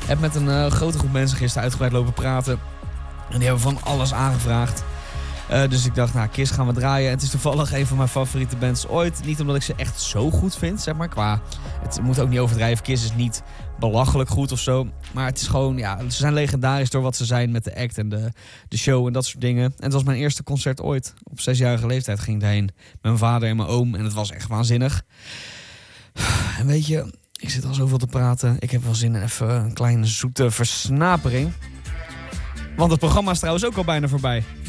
Heb met een grote groep mensen gisteren uitgebreid lopen praten. En die hebben van alles aangevraagd. Dus ik dacht, KISS gaan we draaien. Het is toevallig een van mijn favoriete bands ooit. Niet omdat ik ze echt zo goed vind, zeg maar. Het moet ook niet overdrijven. KISS is niet belachelijk goed of zo. Maar het is gewoon, ze zijn legendarisch door wat ze zijn met de act en de show en dat soort dingen. En het was mijn eerste concert ooit. Op 6-jarige leeftijd ging ik daarheen. Met mijn vader en mijn oom. En het was echt waanzinnig. En weet je, ik zit al zoveel te praten. Ik heb wel zin in even een kleine zoete versnapering. Want het programma is trouwens ook al bijna voorbij.